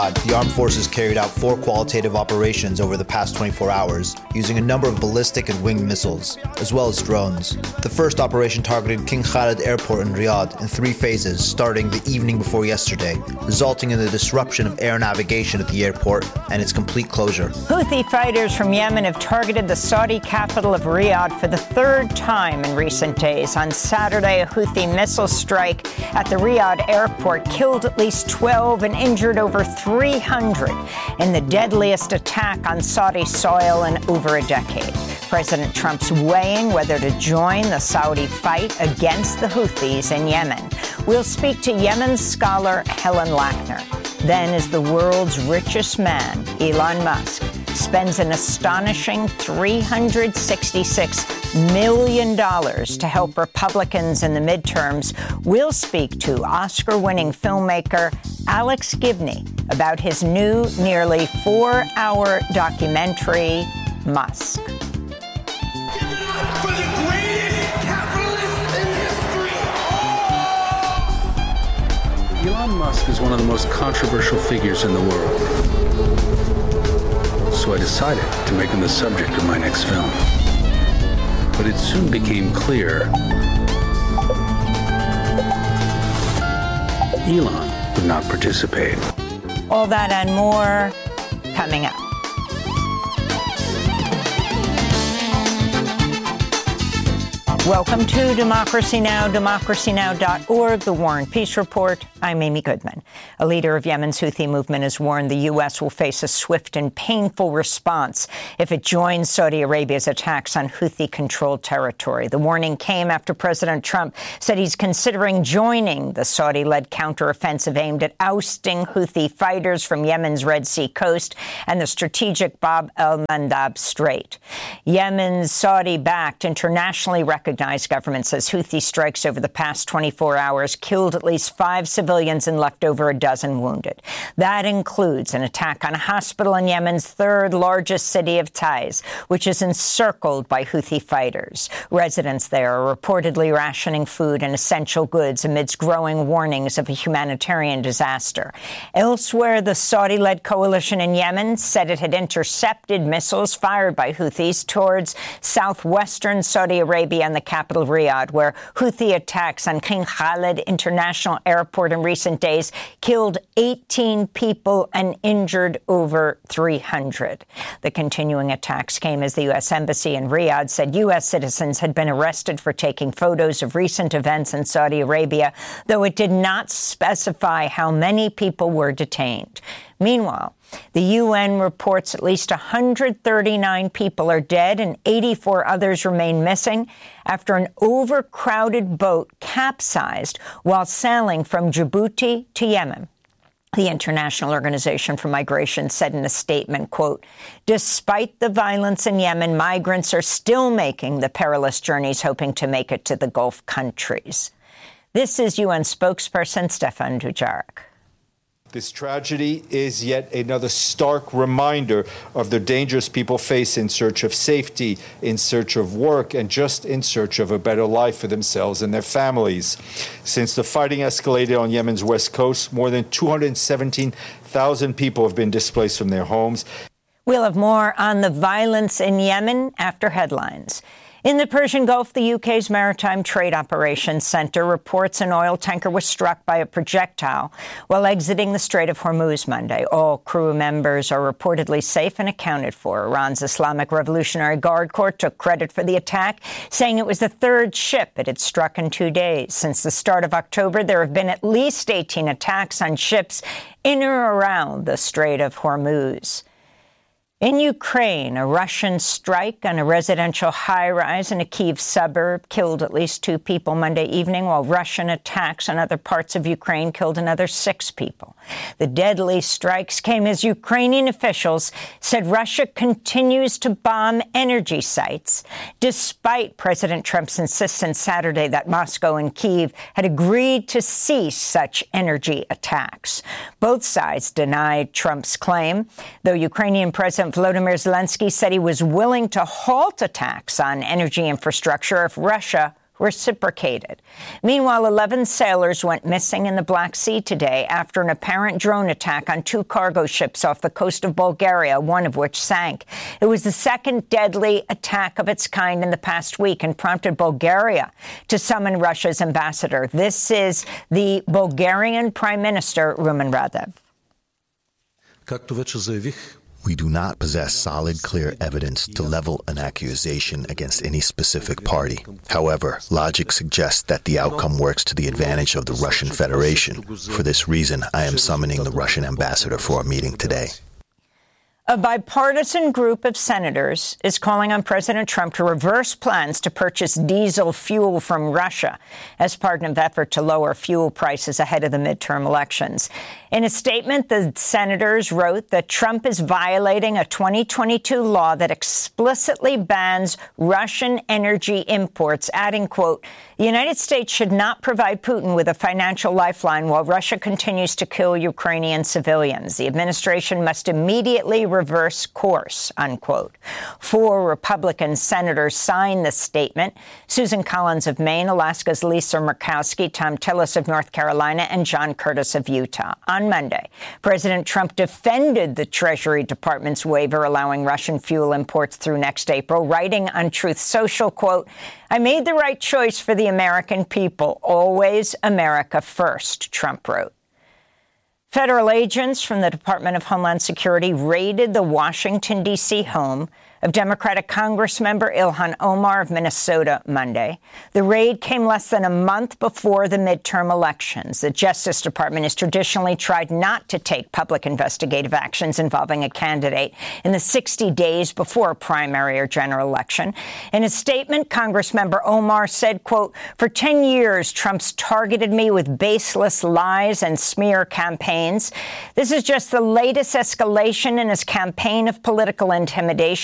The armed forces carried out 4 qualitative operations over the past 24 hours, using a number of ballistic and winged missiles, as well as drones. The first operation targeted King Khalid Airport in Riyadh in 3 phases, starting the evening before yesterday, resulting in the disruption of air navigation at the airport and its complete closure. Houthi fighters from Yemen have targeted the Saudi capital of Riyadh for the 3rd time in recent days. On Saturday, a Houthi missile strike at the Riyadh airport killed at least 12 and injured over 300 in the deadliest attack on Saudi soil in over a decade. President Trump's weighing whether to join the Saudi fight against the Houthis in Yemen. We'll speak to Yemen's scholar Helen Lackner. Then, as the world's richest man, Elon Musk, spends an astonishing $366 million to help Republicans in the midterms, we'll speak to Oscar-winning filmmaker Alex Gibney about his new, nearly 4-hour documentary, Musk. Give it up for the greatest capitalist in history! Oh! Elon Musk is one of the most controversial figures in the world. So I decided to make him the subject of my next film. But it soon became clear Elon would not participate. All that and more coming up. Welcome to Democracy Now!, democracynow.org, The War and Peace Report. I'm Amy Goodman. A leader of Yemen's Houthi movement has warned the U.S. will face a swift and painful response if it joins Saudi Arabia's attacks on Houthi-controlled territory. The warning came after President Trump said he's considering joining the Saudi-led counteroffensive aimed at ousting Houthi fighters from Yemen's Red Sea coast and the strategic Bab el-Mandab Strait. Yemen's Saudi-backed, internationally recognized government says Houthi strikes over the past 24 hours killed at least 5 civilians and left over a dozen wounded. That includes an attack on a hospital in Yemen's 3rd largest city of Taiz, which is encircled by Houthi fighters. Residents there are reportedly rationing food and essential goods amidst growing warnings of a humanitarian disaster. Elsewhere, the Saudi-led coalition in Yemen said it had intercepted missiles fired by Houthis towards southwestern Saudi Arabia and the capital Riyadh, where Houthi attacks on King Khalid International Airport in recent days killed 18 people and injured over 300. The continuing attacks came as the U.S. Embassy in Riyadh said U.S. citizens had been arrested for taking photos of recent events in Saudi Arabia, though it did not specify how many people were detained. Meanwhile, the UN reports at least 139 people are dead and 84 others remain missing after an overcrowded boat capsized while sailing from Djibouti to Yemen. The International Organization for Migration said in a statement, quote, "Despite the violence in Yemen, migrants are still making the perilous journeys hoping to make it to the Gulf countries." This is UN spokesperson Stefan Dujarric. This tragedy is yet another stark reminder of the dangers people face in search of safety, in search of work, and just in search of a better life for themselves and their families. Since the fighting escalated on Yemen's west coast, more than 217,000 people have been displaced from their homes. We'll have more on the violence in Yemen after headlines. In the Persian Gulf, the UK's Maritime Trade Operations Centre reports an oil tanker was struck by a projectile while exiting the Strait of Hormuz Monday. All crew members are reportedly safe and accounted for. Iran's Islamic Revolutionary Guard Corps took credit for the attack, saying it was the 3rd ship it had struck in 2 days. Since the start of October, there have been at least 18 attacks on ships in or around the Strait of Hormuz. In Ukraine, a Russian strike on a residential high-rise in a Kyiv suburb killed at least 2 people Monday evening, while Russian attacks on other parts of Ukraine killed another 6 people. The deadly strikes came as Ukrainian officials said Russia continues to bomb energy sites, despite President Trump's insistence Saturday that Moscow and Kyiv had agreed to cease such energy attacks. Both sides denied Trump's claim, though Ukrainian President Volodymyr Zelensky said he was willing to halt attacks on energy infrastructure if Russia reciprocated. Meanwhile, 11 sailors went missing in the Black Sea today after an apparent drone attack on 2 cargo ships off the coast of Bulgaria, one of which sank. It was the second deadly attack of its kind in the past week and prompted Bulgaria to summon Russia's ambassador. This is the Bulgarian Prime Minister, Rumen Radev. We do not possess solid, clear evidence to level an accusation against any specific party. However, logic suggests that the outcome works to the advantage of the Russian Federation. For this reason, I am summoning the Russian ambassador for a meeting today. A bipartisan group of senators is calling on President Trump to reverse plans to purchase diesel fuel from Russia as part of an effort to lower fuel prices ahead of the midterm elections. In a statement, the senators wrote that Trump is violating a 2022 law that explicitly bans Russian energy imports, adding, quote, "The United States should not provide Putin with a financial lifeline while Russia continues to kill Ukrainian civilians. The administration must immediately reverse course," unquote. 4 Republican senators signed the statement: Susan Collins of Maine, Alaska's Lisa Murkowski, Tom Tillis of North Carolina, and John Curtis of Utah. On Monday, President Trump defended the Treasury Department's waiver allowing Russian fuel imports through next April, writing on Truth Social, quote, "I made the right choice for the American people. Always America first," Trump wrote. Federal agents from the Department of Homeland Security raided the Washington, D.C. home of Democratic Congressmember Ilhan Omar of Minnesota Monday. The raid came less than a month before the midterm elections. The Justice Department has traditionally tried not to take public investigative actions involving a candidate in the 60 days before a primary or general election. In a statement, Congressmember Omar said, quote, "For 10 years, Trump's targeted me with baseless lies and smear campaigns. This is just the latest escalation in his campaign of political intimidation.